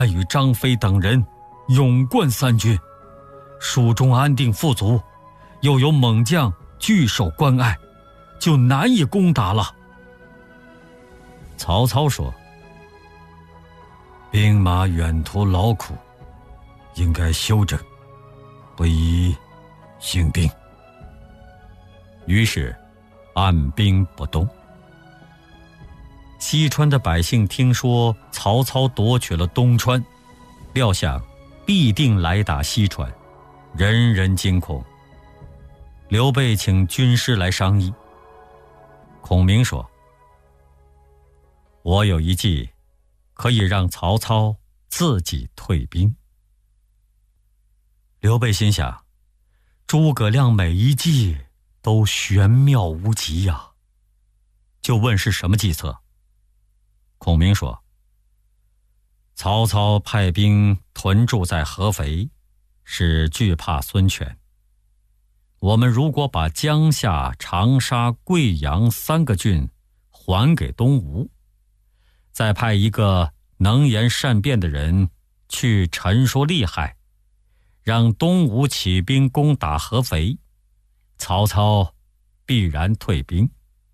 与张飞等人勇冠三军，蜀中安定富足，又有猛将据守关隘，就难以攻打了。曹操说：兵马远途劳苦，应该休整，不宜兴兵。于是按兵不动。西川的百姓听说曹操夺取了东川，料想必定来打西川，人人惊恐。刘备请军师来商议。孔明说：我有一计，可以让曹操自己退兵。刘备心想，诸葛亮每一计都玄妙无极呀，就问是什么计策。孔明说：曹操派兵屯驻在合肥，是惧怕孙权。我们如果把江夏、长沙、贵阳3个郡还给东吴，再派一个能言善辩的人去陈述利害，让东吴起兵攻打合肥，曹操必然退兵。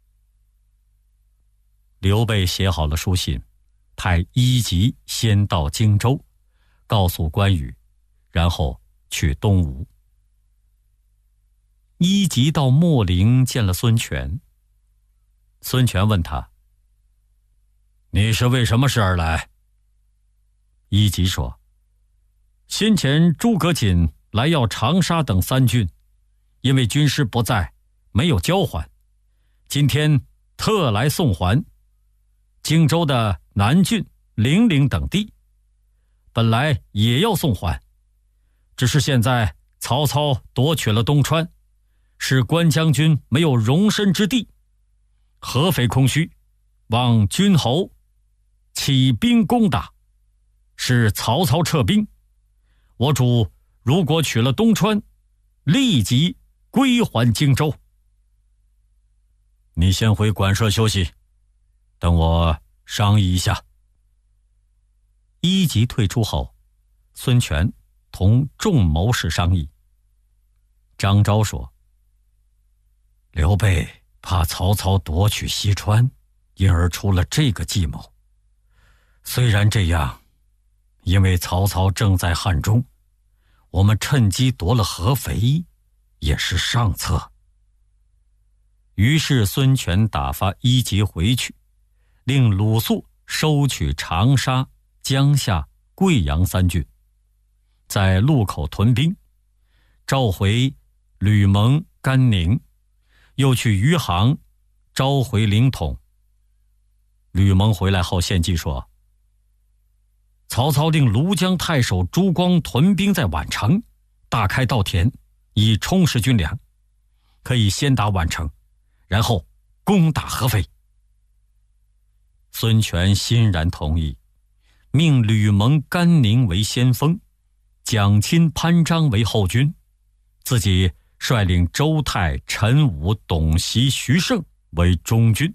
刘备写好了书信，派1级先到荆州，告诉关羽，然后去东吴。1级到秣陵见了孙权。孙权问他：你是为什么事而来？1级说：先前诸葛瑾来要长沙等3郡，因为军师不在，没有交还，今天特来送还。荆州的南郡、零陵等地本来也要送还，只是现在曹操夺取了东川，使关将军没有容身之地，合肥空虚，望君侯起兵攻打，使曹操撤兵。我主如果取了东川，立即归还荆州。你先回馆舍休息，等我商议一下。1级退出后，孙权同众谋士商议。张昭说：刘备怕曹操夺取西川，因而出了这个计谋。虽然这样，因为曹操正在汉中，我们趁机夺了合肥，也是上策。于是孙权打发1级回去，令鲁肃收取长沙、江夏、贵阳3郡，在路口屯兵，召回吕蒙、甘宁，又去余杭召回凌统。吕蒙回来后献计说：曹操令庐江太守朱光屯兵在宛城，大开稻田，以充实军粮，可以先打宛城，然后攻打合肥。孙权欣然同意，命吕蒙、甘宁为先锋，蒋钦、潘璋为后军，自己率领周泰、陈武、董袭、徐盛为中军。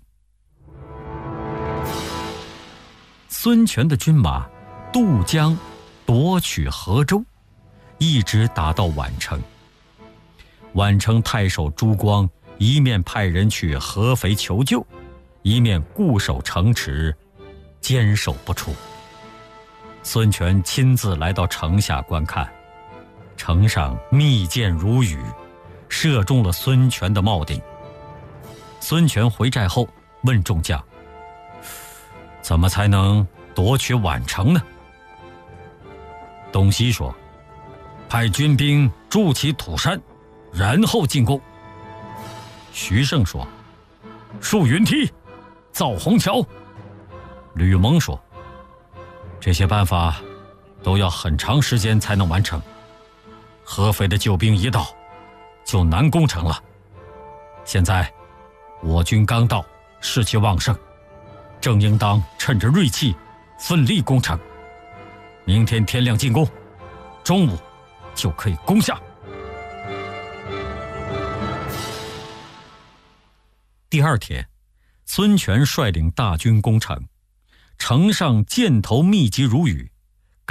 孙权的军马渡江夺取河州，一直打到宛城。宛城太守朱光一面派人去合肥求救，一面固守城池，坚守不出。孙权亲自来到城下观看，城上密箭如雨，射中了孙权的帽顶。孙权回寨后问众将：怎么才能夺取宛城呢？董袭说：派军兵筑起土山，然后进攻。徐盛说：竖云梯，造虹桥。吕蒙说：这些办法都要很长时间才能完成，合肥的救兵一到，就难攻城了。现在我军刚到，士气旺盛，正应当趁着锐气奋力攻城。明天天亮进攻，中午就可以攻下。第2天，孙权率领大军攻城，城上箭头密集如雨，